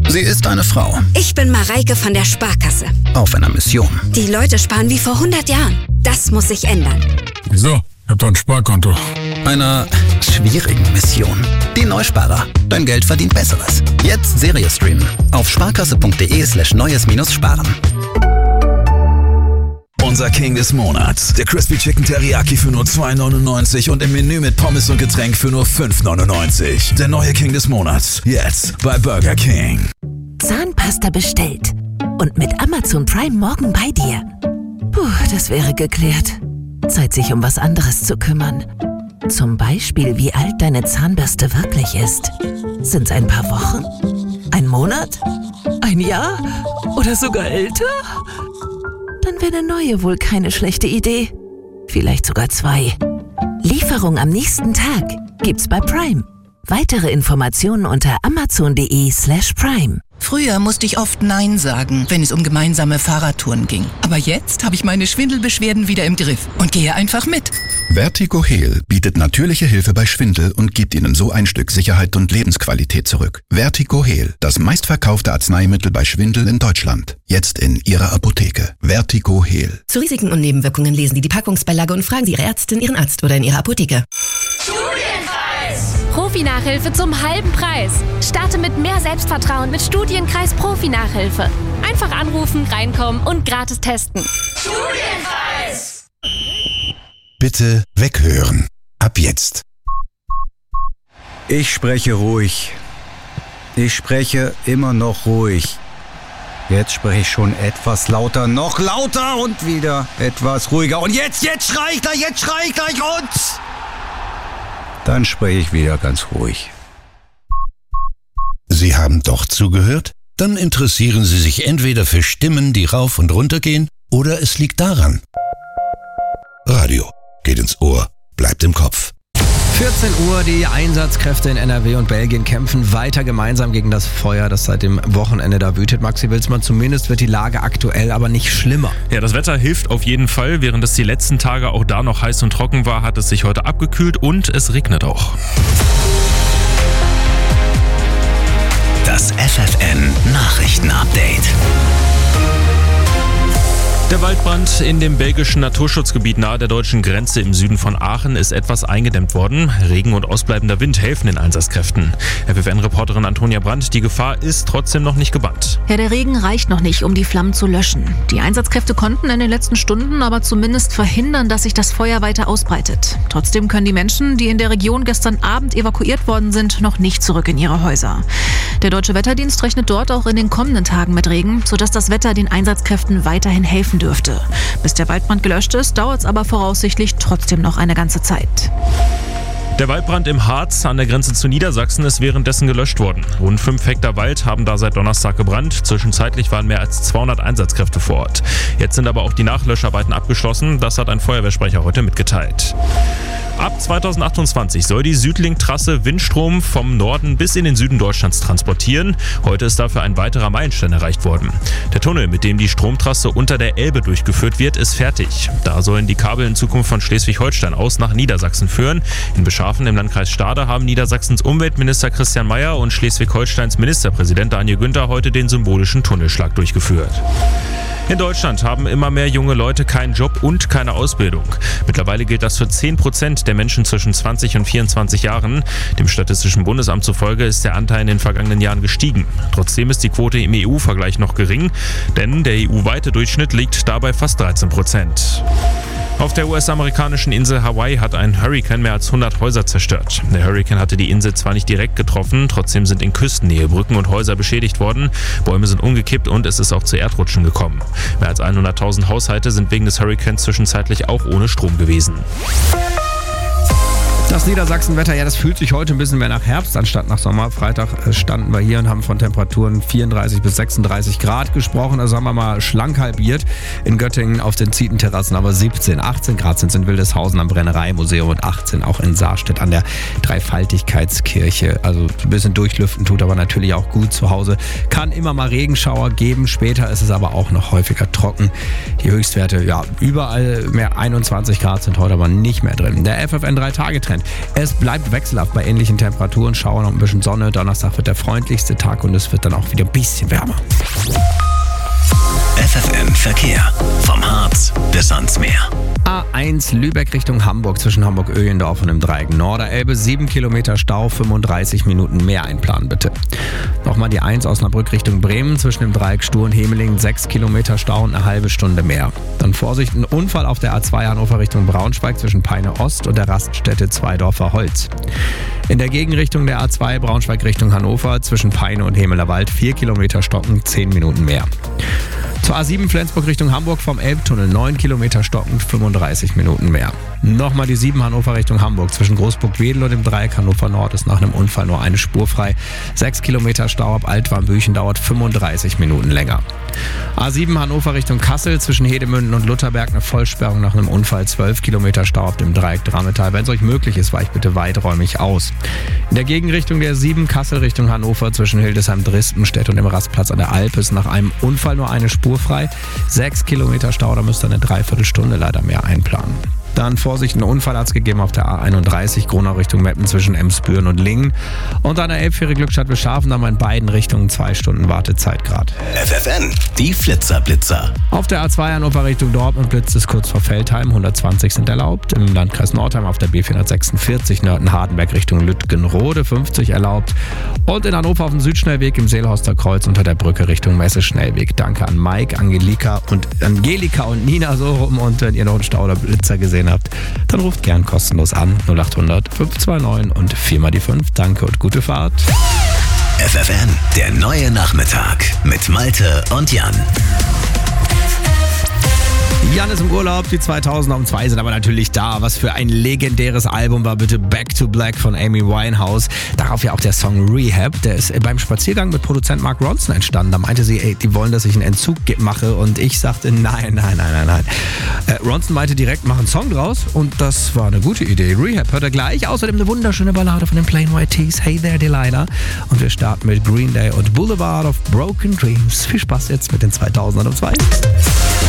Sie ist eine Frau. Ich bin Mareike von der Sparkasse. Auf einer Mission. Die Leute sparen wie vor 100 Jahren. Das muss sich ändern. Wieso? Ich hab doch ein Sparkonto. Einer schwierigen Mission. Die Neusparer. Dein Geld verdient Besseres. Jetzt Serie streamen. Auf sparkasse.de/neues-sparen. Unser King des Monats. Der Crispy Chicken Teriyaki für nur $2,99 und im Menü mit Pommes und Getränk für nur $5,99. Der neue King des Monats. Jetzt bei Burger King. Zahnpasta bestellt. Und mit Amazon Prime morgen bei dir. Puh, das wäre geklärt. Zeit, sich um was anderes zu kümmern. Zum Beispiel, wie alt deine Zahnbürste wirklich ist. Sind's ein paar Wochen? Ein Monat? Ein Jahr? Oder sogar älter? Dann wäre eine neue wohl keine schlechte Idee. Vielleicht sogar 2. Lieferung am nächsten Tag gibt's bei Prime. Weitere Informationen unter amazon.de/prime. Früher musste ich oft Nein sagen, wenn es um gemeinsame Fahrradtouren ging. Aber jetzt habe ich meine Schwindelbeschwerden wieder im Griff und gehe einfach mit. Vertigo Heal bietet natürliche Hilfe bei Schwindel und gibt Ihnen so ein Stück Sicherheit und Lebensqualität zurück. Vertigo Heal, das meistverkaufte Arzneimittel bei Schwindel in Deutschland. Jetzt in Ihrer Apotheke. Vertigo Heal. Zu Risiken und Nebenwirkungen lesen Sie die Packungsbeilage und fragen Sie Ihre Ärztin, Ihren Arzt oder in Ihrer Apotheke. Studienkreis! Profi-Nachhilfe zum halben Preis. Starte mit mehr Selbstvertrauen mit Studienkreis Profi-Nachhilfe. Einfach anrufen, reinkommen und gratis testen. Studienkreis! Bitte weghören. Ab jetzt. Ich spreche ruhig. Ich spreche immer noch ruhig. Jetzt spreche ich schon etwas lauter, noch lauter und wieder etwas ruhiger. Und jetzt schrei ich gleich, und... Dann spreche ich wieder ganz ruhig. Sie haben doch zugehört? Dann interessieren Sie sich entweder für Stimmen, die rauf und runter gehen, oder es liegt daran. Radio geht ins Ohr, bleibt im Kopf. 14 Uhr, die Einsatzkräfte in NRW und Belgien kämpfen weiter gemeinsam gegen das Feuer, das seit dem Wochenende da wütet. Maxi Wilsmann, zumindest wird die Lage aktuell aber nicht schlimmer. Ja, das Wetter hilft auf jeden Fall. Während es die letzten Tage auch da noch heiß und trocken war, hat es sich heute abgekühlt und es regnet auch. Das FFN Nachrichten-Update. Der Waldbrand in dem belgischen Naturschutzgebiet nahe der deutschen Grenze im Süden von Aachen ist etwas eingedämmt worden. Regen und ausbleibender Wind helfen den Einsatzkräften. FFN-Reporterin Antonia Brandt, die Gefahr ist trotzdem noch nicht gebannt. Ja, der Regen reicht noch nicht, um die Flammen zu löschen. Die Einsatzkräfte konnten in den letzten Stunden aber zumindest verhindern, dass sich das Feuer weiter ausbreitet. Trotzdem können die Menschen, die in der Region gestern Abend evakuiert worden sind, noch nicht zurück in ihre Häuser. Der Deutsche Wetterdienst rechnet dort auch in den kommenden Tagen mit Regen, sodass das Wetter den Einsatzkräften weiterhin helfen dürfte. Bis der Waldbrand gelöscht ist, dauert es aber voraussichtlich trotzdem noch eine ganze Zeit. Der Waldbrand im Harz an der Grenze zu Niedersachsen ist währenddessen gelöscht worden. Rund 5 Hektar Wald haben da seit Donnerstag gebrannt. Zwischenzeitlich waren mehr als 200 Einsatzkräfte vor Ort. Jetzt sind aber auch die Nachlöscharbeiten abgeschlossen. Das hat ein Feuerwehrsprecher heute mitgeteilt. Ab 2028 soll die Südlink-Trasse Windstrom vom Norden bis in den Süden Deutschlands transportieren. Heute ist dafür ein weiterer Meilenstein erreicht worden. Der Tunnel, mit dem die Stromtrasse unter der Elbe durchgeführt wird, ist fertig. Da sollen die Kabel in Zukunft von Schleswig-Holstein aus nach Niedersachsen führen. In Beschafen im Landkreis Stade haben Niedersachsens Umweltminister Christian Mayer und Schleswig-Holsteins Ministerpräsident Daniel Günther heute den symbolischen Tunnelschlag durchgeführt. In Deutschland haben immer mehr junge Leute keinen Job und keine Ausbildung. Mittlerweile gilt das für 10% der Menschen zwischen 20 und 24 Jahren. Dem Statistischen Bundesamt zufolge ist der Anteil in den vergangenen Jahren gestiegen. Trotzdem ist die Quote im EU-Vergleich noch gering, denn der EU-weite Durchschnitt liegt dabei fast 13%. Auf der US-amerikanischen Insel Hawaii hat ein Hurrikan mehr als 100 Häuser zerstört. Der Hurrikan hatte die Insel zwar nicht direkt getroffen, trotzdem sind in Küstennähe Brücken und Häuser beschädigt worden. Bäume sind umgekippt und es ist auch zu Erdrutschen gekommen. Mehr als 100.000 Haushalte sind wegen des Hurrikans zwischenzeitlich auch ohne Strom gewesen. Das Niedersachsenwetter, ja, das fühlt sich heute ein bisschen mehr nach Herbst anstatt nach Sommer. Freitag standen wir hier und haben von Temperaturen 34 bis 36 Grad gesprochen. Also haben wir mal schlank halbiert. In Göttingen auf den Zietenterrassen aber 17, 18 Grad sind es in Wildeshausen am Brennereimuseum und 18 auch in Saarstedt an der Dreifaltigkeitskirche. Also ein bisschen durchlüften tut aber natürlich auch gut zu Hause. Kann immer mal Regenschauer geben. Später ist es aber auch noch häufiger trocken. Die Höchstwerte, ja, überall mehr 21 Grad sind heute aber nicht mehr drin. Der FFN 3-Tage-Trend Moment. Es bleibt wechselhaft bei ähnlichen Temperaturen, Schauern und ein bisschen Sonne. Donnerstag wird der freundlichste Tag und es wird dann auch wieder ein bisschen wärmer. FFN Verkehr. Vom Harz bis ans Meer. A1 Lübeck Richtung Hamburg zwischen Hamburg-Öhlendorf und dem Dreieck Norderelbe. 7 Kilometer Stau, 35 Minuten mehr einplanen bitte. Nochmal die 1 Osnabrück Richtung Bremen zwischen dem Dreieck Stur und Hemeling. 6 Kilometer Stau und eine halbe Stunde mehr. Dann Vorsicht, ein Unfall auf der A2 Hannover Richtung Braunschweig zwischen Peine Ost und der Raststätte Zweidorfer Holz. In der Gegenrichtung der A2 Braunschweig Richtung Hannover zwischen Peine und Hemelerwald 4 Kilometer stocken, 10 Minuten mehr. Zur A7 Flensburg Richtung Hamburg vom Elbtunnel 9 Kilometer stockend, 35 Minuten mehr. Nochmal die 7 Hannover Richtung Hamburg zwischen Großburg-Wedel und dem Dreieck Hannover Nord ist nach einem Unfall nur eine Spur frei. 6 Kilometer Stau ab Altwarmbüchen dauert 35 Minuten länger. A7 Hannover Richtung Kassel zwischen Hedemünden und Lutherberg eine Vollsperrung nach einem Unfall. 12 Kilometer Stau ab dem Dreieck Drammetal. Wenn es euch möglich ist, weicht bitte weiträumig aus. In der Gegenrichtung der 7 Kassel Richtung Hannover zwischen Hildesheim, Dresdenstedt und dem Rastplatz an der Alp ist nach einem Unfall nur eine Spur frei. 6 Kilometer Stau, da müsst ihr eine Dreiviertelstunde leider mehr einplanen. Dann Vorsicht, ein Unfall hat es gegeben auf der A31 Gronau Richtung Meppen zwischen Emsbüren und Lingen. Und an der Elbfähre Glückstadt Beschafen haben wir in beiden Richtungen 2 Stunden Wartezeit gerade. FFN, die Flitzer-Blitzer. Auf der A2 Hannover Richtung Dortmund blitzt es kurz vor Veltheim, 120 sind erlaubt. Im Landkreis Nordheim auf der B446 Nörten-Hardenberg Richtung Lütgenrode 50 erlaubt. Und in Hannover auf dem Südschnellweg im Seelhorster Kreuz unter der Brücke Richtung Messe-Schnellweg. Danke an Mike, Angelika und Nina so rum. Und wenn ihr noch einen Stau oder Blitzer gesehen habt, dann ruft gern kostenlos an 0800 529 und 4 die 5. Danke und gute Fahrt. FFN, der neue Nachmittag mit Malte und Jan. Jan ist im Urlaub, die 2002 sind aber natürlich da. Was für ein legendäres Album war bitte Back to Black von Amy Winehouse. Darauf ja auch der Song Rehab. Der ist beim Spaziergang mit Produzent Mark Ronson entstanden. Da meinte sie, die wollen, dass ich einen Entzug mache. Und ich sagte, nein. Ronson meinte direkt, mach einen Song draus. Und das war eine gute Idee. Rehab hört er gleich. Außerdem eine wunderschöne Ballade von den Plain White T's, Hey There Delilah. Und wir starten mit Green Day und Boulevard of Broken Dreams. Viel Spaß jetzt mit den 2002.